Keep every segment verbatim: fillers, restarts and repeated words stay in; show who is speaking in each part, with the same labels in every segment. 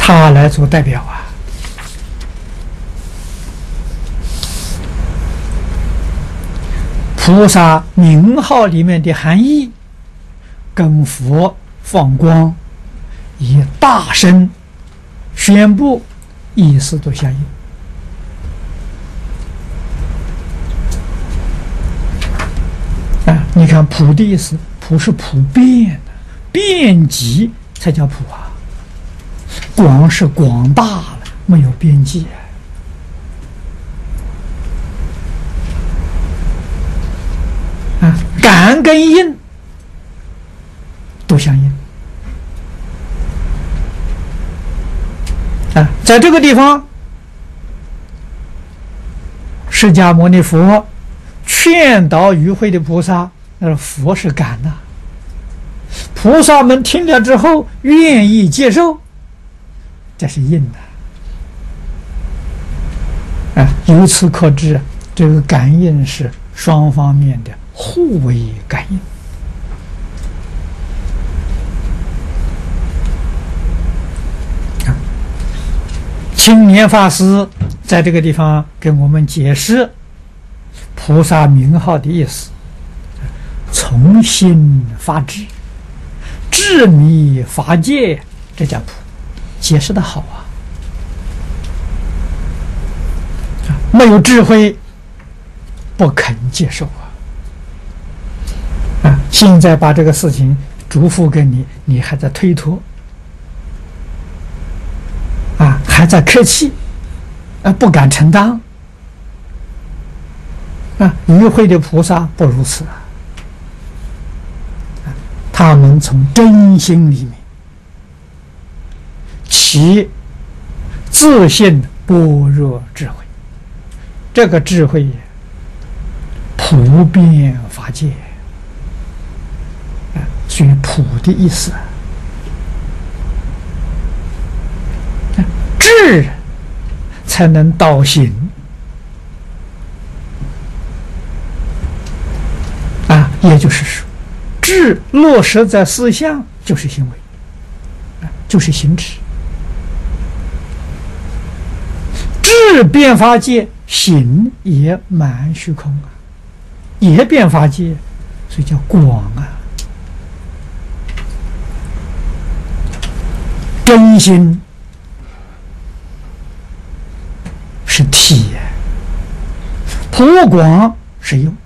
Speaker 1: 他来做代表啊。菩萨名号里面的含义，跟佛放光以大声宣布意思都相应。啊，你看普的意思，普是普遍的，遍及才叫普啊。广是广大了，没有边际啊。啊，感跟应都相应啊。在这个地方，释迦牟尼佛劝导与会的菩萨，那是佛是感呐、啊。菩萨们听了之后愿意接受，这是应的啊。由此可知，这个感应是双方面的互为感应啊。青年法师在这个地方给我们解释菩萨名号的意思：从心发智，智迷法界，这叫普。解释的好啊！没有智慧，不肯接受啊！啊，现在把这个事情嘱咐给你，你还在推脱啊，还在客气啊，不敢承担啊！与会的菩萨不如此啊！他们从真心里面其自信般若智慧，这个智慧普遍法界啊，所以普的意思啊，智才能导行啊，也就是说，智落实在思想就是行为啊，就是行持。智变法界，行也满虚空啊，也变法界，所以叫广啊。真心是体，普广是用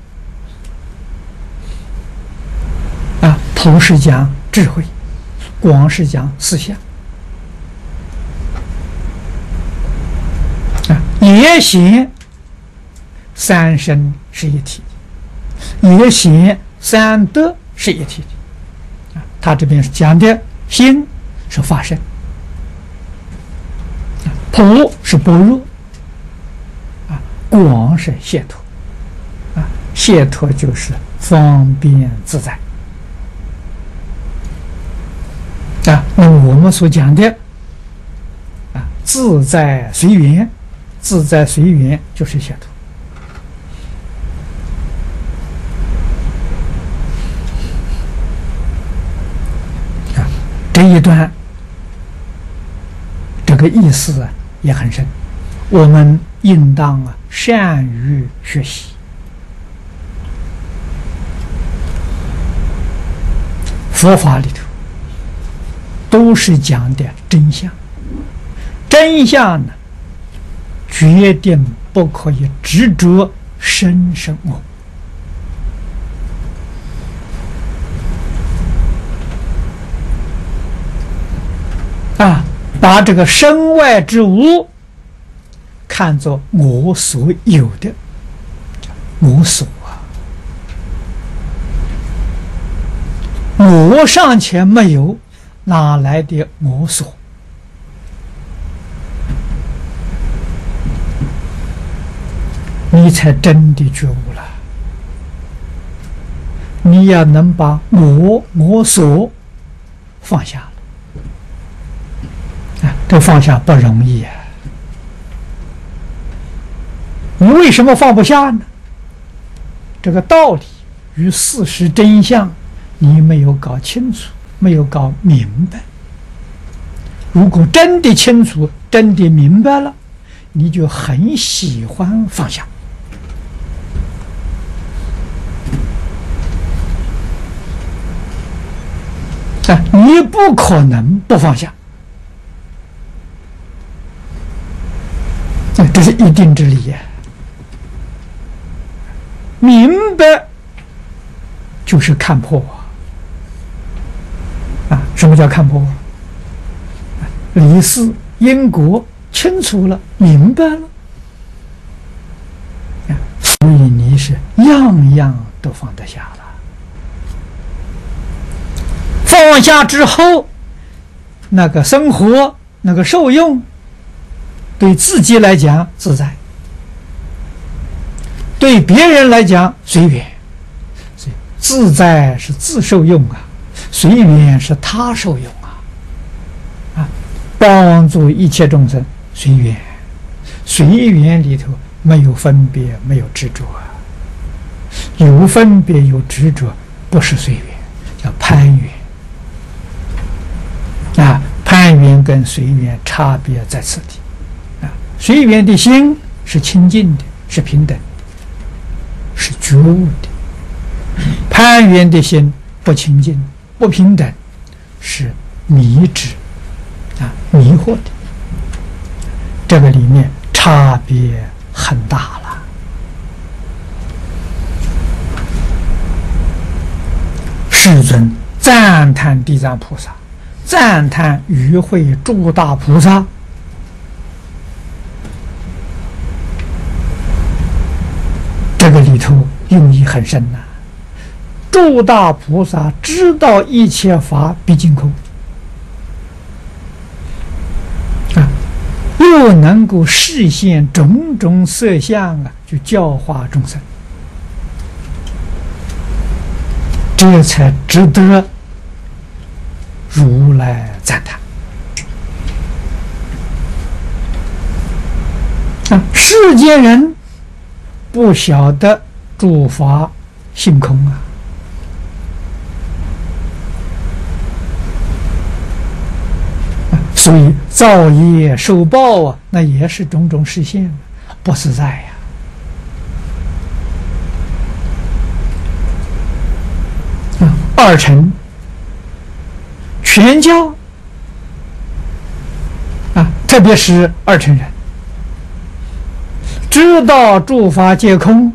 Speaker 1: 啊。普是讲智慧，广是讲思想。也显三身是一体，也显三德是一体的。他这边是讲的心是法身，普是般若，啊，广是解脱，啊，解脱就是方便自在。啊，那么我们所讲的啊，自在随缘。自在随缘就是解脱啊！这一段这个意思啊也很深，我们应当啊善于学习。佛法里头都是讲的真相，真相呢，决定不可以执着生生我啊，把这个身外之物看作我所有的，我所啊，我尚且没有，哪来的我所？你才真的觉悟了。你要能把我我所放下了，啊，这放下不容易啊。你为什么放不下呢？这个道理与事实真相，你没有搞清楚，没有搞明白， 如果真的清楚，真的明白了，你就很喜欢放下。啊，你不可能不放下，这是一定之理呀。明白就是看破啊！什么叫看破？理事因果清楚了，明白了，所以你是样样都放得下了。放下之后，那个生活，那个受用，对自己来讲自在，对别人来讲随缘。所以自在是自受用啊，随缘是他受用啊。啊，帮助一切众生随缘，随缘里头没有分别，没有执着啊。有分别有执着，不是随缘，叫攀缘。啊，攀缘跟随缘差别在此地。啊，随缘的心是清净的，是平等的，是觉悟的；攀缘的心不清净、不平等，是迷执啊，迷惑的。这个里面差别很大了。世尊赞叹地藏菩萨，赞叹与会诸大菩萨，这个里头用意很深呐、啊。诸大菩萨知道一切法毕竟空啊，又能够示现种种色相啊，去教化众生，这才值得如来赞叹啊！世间人不晓得诸法性空啊，啊所以造业受报啊，那也是种种实现，不实在呀、啊。啊，二乘全教啊，特别是二乘人，知道诸法皆空，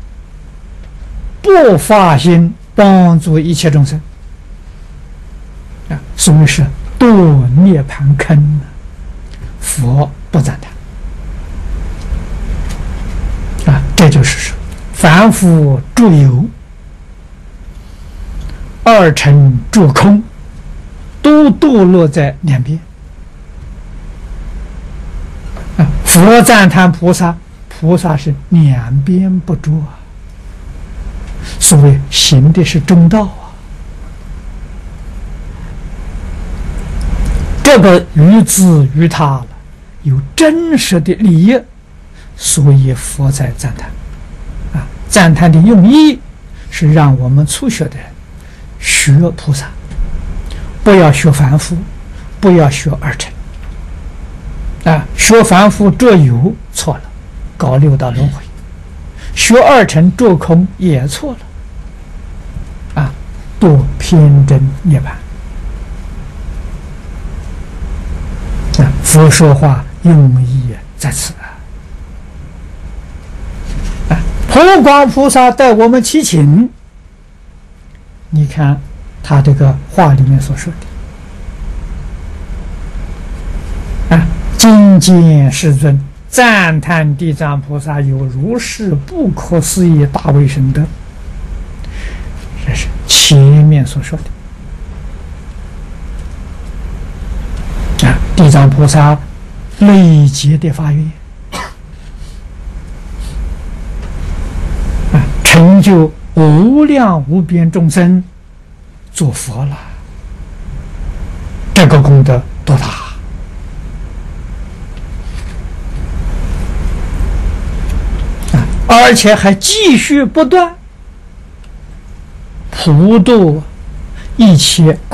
Speaker 1: 不发心帮助一切众生啊，所以是堕涅盘坑，佛不赞叹啊。这就是说，凡夫著有，二乘著空，都堕落在两边啊。佛赞叹菩萨，菩萨是两边不着啊，所谓行的是中道啊。这个于自于他了，有真实的利益，所以佛才赞叹啊。赞叹的用意是让我们初学的人学菩萨，不要学凡夫，不要学二乘啊。学凡夫着有错了，搞六道轮回；学二乘着空也错了啊，堕偏真涅槃啊。佛说话用意在此啊。啊，普光菩萨带我们祈请，你看他这个话里面所说的啊，今见世尊赞叹地藏菩萨有如是不可思议大威神德，这是前面所说的啊。地藏菩萨累劫的发愿啊，成就无量无边众生做佛了，这个功德多大啊！而且还继续不断普度一切